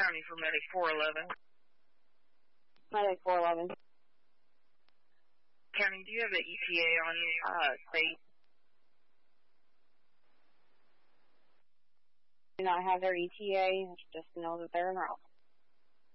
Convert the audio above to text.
County for Medic 411. Medic 411. County, do you have the ETA on state? Do not have their ETA, just know that they're en route.